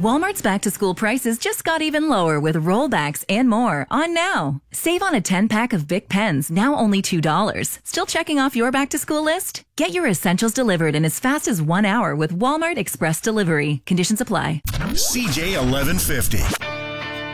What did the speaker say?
Walmart's back-to-school prices just got even lower with rollbacks and more on now. Save on a 10-pack of Bic pens, now only $2. Still checking off your back-to-school list? Get your essentials delivered in as fast as 1 hour with Walmart Express Delivery. Conditions apply. CJ 1150.